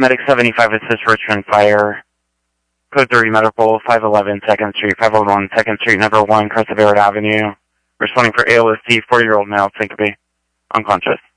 Medic 75 assist Richmond Fire. Code 3 Medical, 511 2nd Street, 511 2nd Street, number 1, Crest of Barrett Avenue. Responding for ALSD, 40-year-old male, syncope, unconscious.